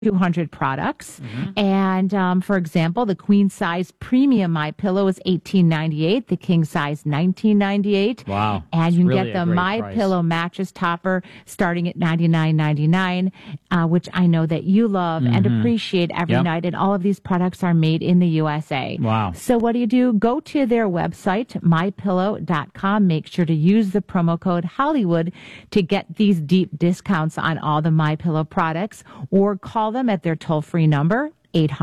200 products. And for example, the queen size premium My Pillow is $18.98, the king size $19.98. Wow. And you can really get the a great My price. Pillow mattress topper starting at $99.99, which I know that you love and appreciate every Yep. night. And all of these products are made in the USA. Wow. So what do? Go to their website, mypillow.com. Make sure to use the promo code Hollywood to get these deep discounts on all the My Pillow products, or call them at their toll-free number,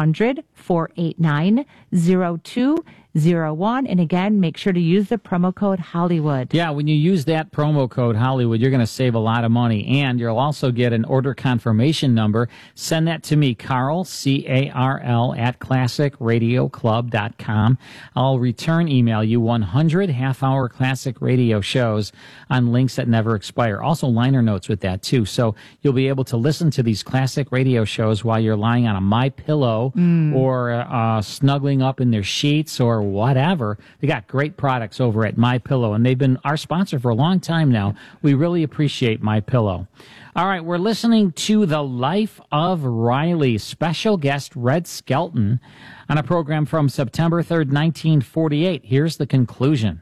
800-489-0201. And again, make sure to use the promo code Hollywood. Yeah, when you use that promo code Hollywood, you're going to save a lot of money, and you'll also get an order confirmation number. Send that to me, Carl, C-A-R-L, at classicradioclub.com. I'll return email you 100 half-hour classic radio shows on links that never expire. Also, liner notes with that, too. So you'll be able to listen to these classic radio shows while you're lying on a My Pillow or snuggling up in their sheets or whatever. They got great products over at My Pillow, and they've been our sponsor for a long time now. We really appreciate My Pillow. All right, we're listening to The Life of Riley, special guest Red Skelton, on a program from September 3rd, 1948. Here's the conclusion.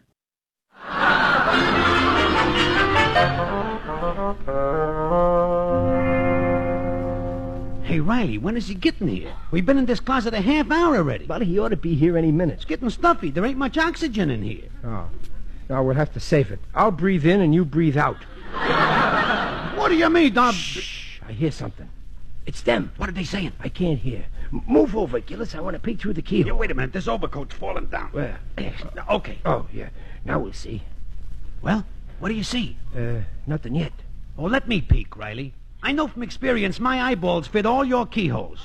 Hey, Riley, when is he getting here? We've been in this closet a half hour already. Buddy, he ought to be here any minute. It's getting stuffy. There ain't much oxygen in here. Oh. No, we'll have to save it. I'll breathe in and you breathe out. What do you mean, Dom? Shh. I hear something. It's them. What are they saying? I can't hear. Move over, Gillis. I want to peek through the keyhole. Yeah, wait a minute. This overcoat's falling down. Where? Okay. Oh, yeah. Now we'll see. Well, what do you see? Nothing yet. Oh, let me peek, Riley. I know from experience my eyeballs fit all your keyholes.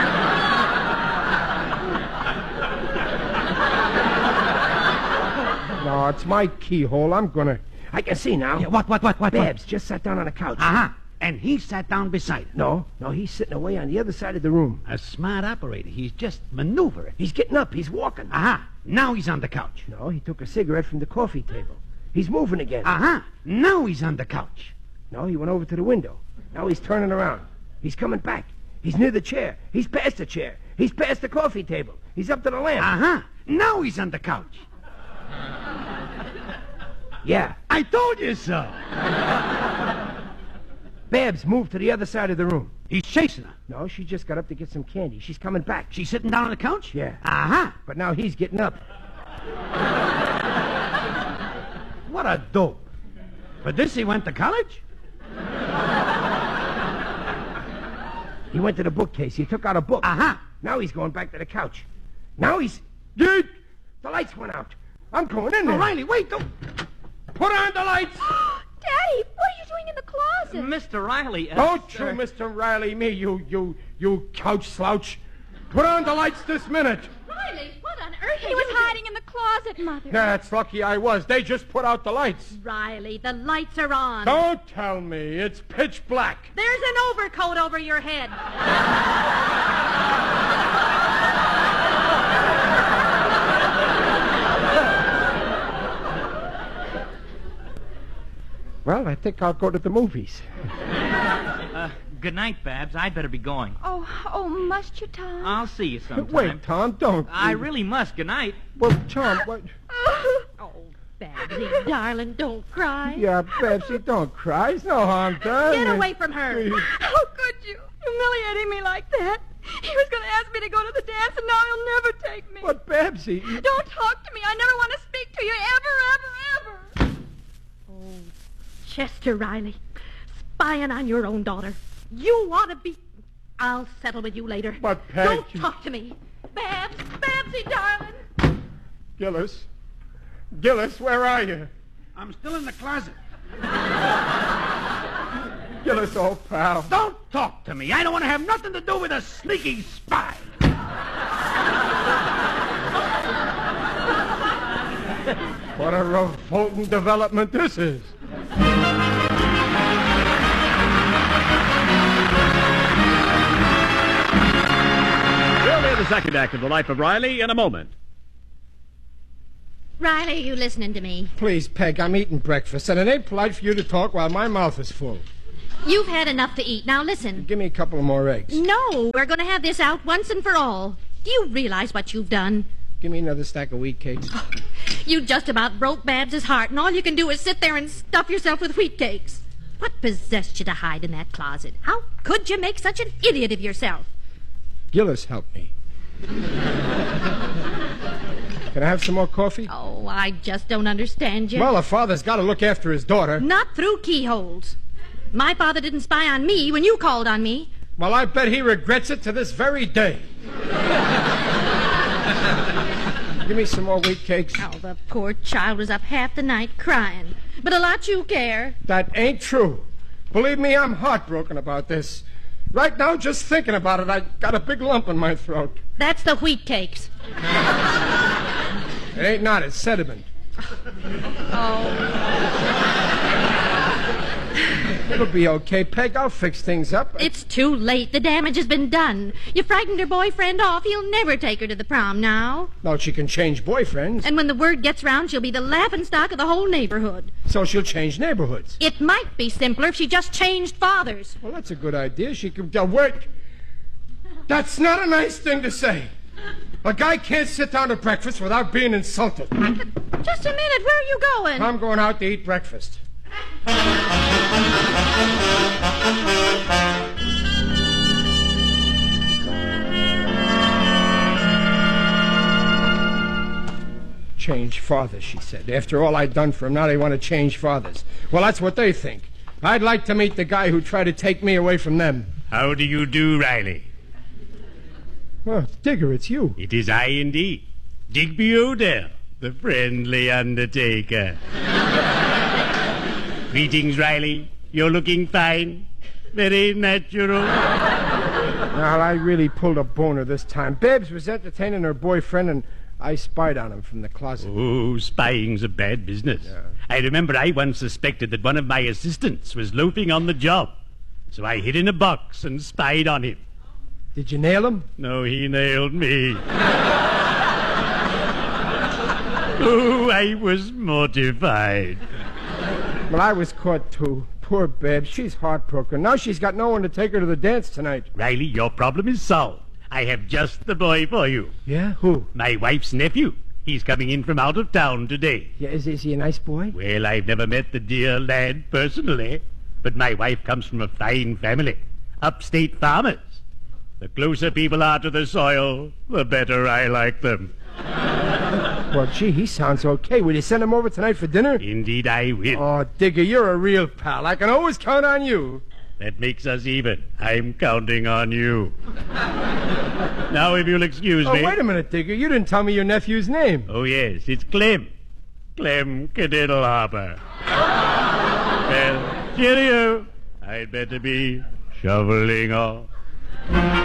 No, it's my keyhole. I can see now. Yeah, what? Babs just sat down on a couch. Uh-huh. And he sat down beside her. No, he's sitting away on the other side of the room. A smart operator. He's just maneuvering. He's getting up. He's walking. Uh-huh. Now he's on the couch. No, he took a cigarette from the coffee table. He's moving again. Uh-huh. Now he's on the couch. No, he went over to the window. Now he's turning around. He's coming back. He's near the chair. He's past the chair. He's past the coffee table. He's up to the lamp. Uh-huh. Now he's on the couch. Yeah. I told you so. Babs moved to the other side of the room. He's chasing her. No, she just got up to get some candy. She's coming back. She's sitting down on the couch? Yeah. Uh-huh. But now he's getting up. What a dope. For this he went to college? He went to the bookcase. He took out a book. Uh-huh. Now he's going back to the couch. Now he's... Dude! The lights went out. I'm going in there. Riley, wait. Don't... Put on the lights! Daddy, what are you doing in the closet? Mr. Riley, Don't you, Mr. Riley, me, you couch slouch. Put on the lights this minute. Riley, what on earth? He was hiding in the closet, Mother. That's lucky I was. They just put out the lights. Riley, the lights are on. Don't tell me. It's pitch black. There's an overcoat over your head. Well, I think I'll go to the movies. Good night, Babs. I'd better be going. Oh, must you, Tom? I'll see you sometime. Wait, Tom, don't. I really must. Good night. Well, Tom, what... Oh, Babsy, darling, don't cry. Yeah, Betsy, don't cry. There's no harm done. Get away from her. How could you? Humiliating me like that. He was going to ask me to go to the dance, and now he'll never take me. But, Babsy... Don't talk to me. I never want to speak to you ever. Oh, Chester Riley, spying on your own daughter. You ought to be... I'll settle with you later. But, Peg... Don't talk to me. Babsy, darling. Gillis, where are you? I'm still in the closet. Gillis, old pal. Don't talk to me. I don't want to have nothing to do with a sneaky spy. What a revolting development this is. We'll hear the second act of The Life of Riley in a moment. Riley, are you listening to me? Please, Peg, I'm eating breakfast, and it ain't polite for you to talk while my mouth is full. You've had enough to eat. Now listen. Give me a couple of more eggs. No, we're going to have this out once and for all. Do you realize what you've done? Give me another stack of wheat cakes. You just about broke Babs's heart, and all you can do is sit there and stuff yourself with wheat cakes. What possessed you to hide in that closet? How could you make such an idiot of yourself? Gillis helped me. Can I have some more coffee? Oh, I just don't understand you. Well, a father's got to look after his daughter. Not through keyholes. My father didn't spy on me when you called on me. Well, I bet he regrets it to this very day. Give me some more wheat cakes. Oh, the poor child was up half the night crying. But a lot you care. That ain't true. Believe me, I'm heartbroken about this. Right now, just thinking about it, I got a big lump in my throat. That's the wheat cakes. It ain't not, it's sediment. It'll be okay, Peg. I'll fix things up. It's too late. The damage has been done. You frightened her boyfriend off. He'll never take her to the prom now. No, she can change boyfriends. And when the word gets round, she'll be the laughingstock of the whole neighborhood. So she'll change neighborhoods. It might be simpler if she just changed fathers. Well, that's a good idea. She could... wait. That's not a nice thing to say. A guy can't sit down to breakfast without being insulted. Just a minute. Where are you going? I'm going out to eat breakfast. Change fathers, she said. After all I'd done for him, now they want to change fathers. Well, that's what they think. I'd like to meet the guy who tried to take me away from them. How do you do, Riley? Oh, Digger, it's you. It is I indeed. Digby Odell, the friendly undertaker. Greetings, Riley. You're looking fine. Very natural. Now, I really pulled a boner this time. Babs was entertaining her boyfriend, and I spied on him from the closet. Oh, spying's a bad business. Yeah. I remember I once suspected that one of my assistants was loafing on the job. So I hid in a box and spied on him. Did you nail him? No, he nailed me. Oh, I was mortified. Well, I was caught, too. Poor Babs. She's heartbroken. Now she's got no one to take her to the dance tonight. Riley, your problem is solved. I have just the boy for you. Yeah? Who? My wife's nephew. He's coming in from out of town today. Yeah, is he a nice boy? Well, I've never met the dear lad personally, but my wife comes from a fine family. Upstate farmers. The closer people are to the soil, the better I like them. Well, gee, he sounds okay. Will you send him over tonight for dinner? Indeed I will. Oh, Digger, you're a real pal. I can always count on you. That makes us even. I'm counting on you. Now, if you'll excuse me... Oh, wait a minute, Digger. You didn't tell me your nephew's name. Oh, yes, it's Clem. Clem Cadiddle Harper. Well, cheerio. I'd better be shoveling off.